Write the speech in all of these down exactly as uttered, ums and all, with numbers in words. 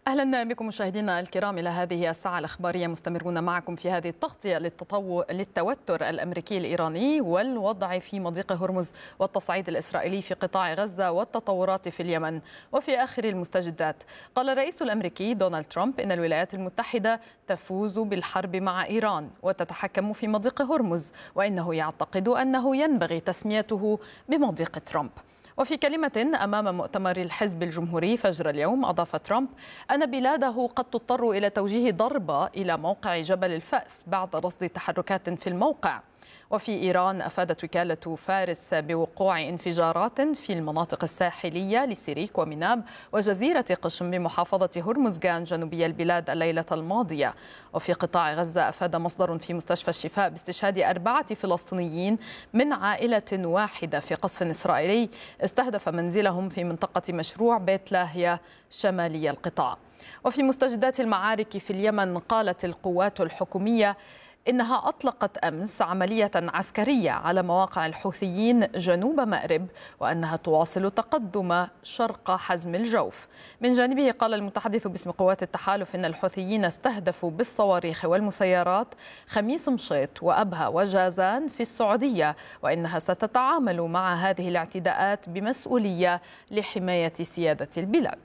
أهلا بكم مشاهدينا الكرام إلى هذه الساعة الأخبارية. مستمرون معكم في هذه التغطية للتطو... للتوتر الأمريكي الإيراني والوضع في مضيق هرمز والتصعيد الإسرائيلي في قطاع غزة والتطورات في اليمن. وفي آخر المستجدات، قال الرئيس الأمريكي دونالد ترامب إن الولايات المتحدة تفوز بالحرب مع إيران وتتحكم في مضيق هرمز، وإنه يعتقد أنه ينبغي تسميته بمضيق ترامب. وفي كلمة أمام مؤتمر الحزب الجمهوري فجر اليوم، أضاف ترامب أن بلاده قد تضطر إلى توجيه ضربة إلى موقع جبل الفأس بعد رصد تحركات في الموقع. وفي إيران، أفادت وكالة فارس بوقوع انفجارات في المناطق الساحلية لسيريك ومناب وجزيرة قشم بمحافظة هرمزغان جنوبي البلاد الليلة الماضية. وفي قطاع غزة، أفاد مصدر في مستشفى الشفاء باستشهاد أربعة فلسطينيين من عائلة واحدة في قصف إسرائيلي استهدف منزلهم في منطقة مشروع بيت لاهيا شمالي القطاع. وفي مستجدات المعارك في اليمن، قالت القوات الحكومية إنها أطلقت أمس عملية عسكرية على مواقع الحوثيين جنوب مأرب، وأنها تواصل تقدم شرق حزم الجوف. من جانبه، قال المتحدث باسم قوات التحالف إن الحوثيين استهدفوا بالصواريخ والمسيرات خميس مشيط وأبها وجازان في السعودية، وإنها ستتعامل مع هذه الاعتداءات بمسؤولية لحماية سيادة البلاد.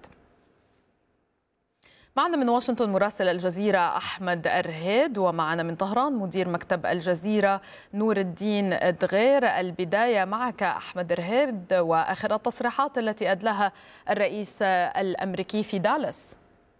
معنا من واشنطن مراسل الجزيرة أحمد أرهيد، ومعنا من طهران مدير مكتب الجزيرة نور الدين دغير. البداية معك أحمد أرهيد، وآخر التصريحات التي أدلاها الرئيس الأمريكي في دالاس.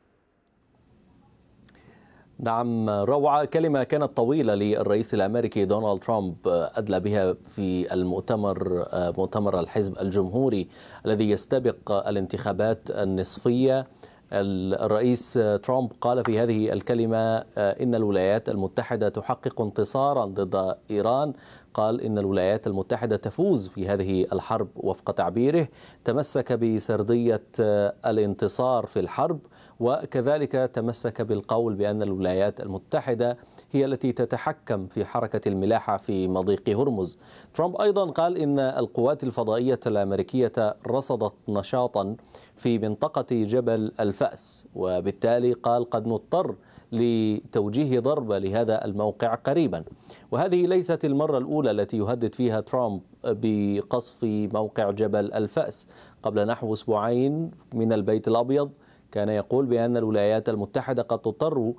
نعم روعة، كلمة كانت طويلة للرئيس الأمريكي دونالد ترامب أدلى بها في المؤتمر مؤتمر الحزب الجمهوري الذي يستبق الانتخابات النصفية. الرئيس ترامب قال في هذه الكلمة إن الولايات المتحدة تحقق انتصارا ضد إيران. قال إن الولايات المتحدة تفوز في هذه الحرب وفق تعبيره. تمسك بسردية الانتصار في الحرب، وكذلك تمسك بالقول بأن الولايات المتحدة هي التي تتحكم في حركة الملاحة في مضيق هرمز. ترامب أيضا قال إن القوات الفضائية الأمريكية رصدت نشاطا في منطقة جبل الفأس، وبالتالي قال قد نضطر لتوجيه ضربة لهذا الموقع قريبا. وهذه ليست المرة الأولى التي يهدد فيها ترامب بقصف موقع جبل الفأس. قبل نحو أسبوعين من البيت الأبيض كان يقول بأن الولايات المتحدة قد تضطر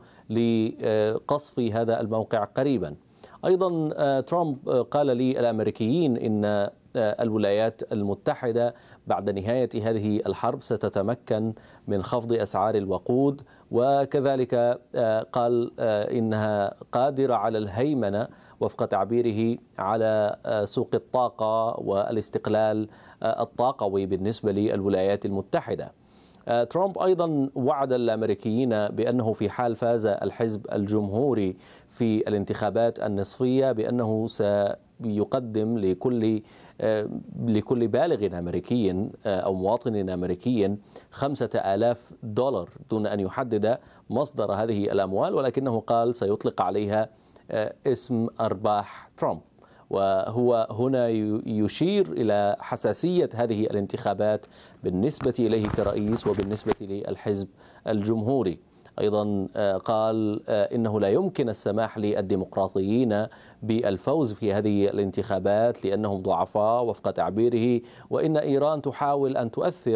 لقصف هذا الموقع قريبا. أيضا ترامب قال للأمريكيين إن الولايات المتحدة بعد نهاية هذه الحرب ستتمكن من خفض أسعار الوقود، وكذلك قال إنها قادرة على الهيمنة وفق تعبيره على سوق الطاقة والاستقلال الطاقوي بالنسبة للولايات المتحدة. ترامب أيضا وعد الأمريكيين بأنه في حال فاز الحزب الجمهوري في الانتخابات النصفية بأنه سيقدم لكل لكل بالغ أمريكي أو مواطن أمريكي خمسة آلاف دولار، دون أن يحدد مصدر هذه الأموال، ولكنه قال سيطلق عليها اسم أرباح ترامب. وهو هنا يشير إلى حساسية هذه الانتخابات بالنسبة إليه كرئيس وبالنسبة للحزب الجمهوري. أيضا قال إنه لا يمكن السماح للديمقراطيين بالفوز في هذه الانتخابات لأنهم ضعفاء وفق تعبيره، وإن إيران تحاول أن تؤثر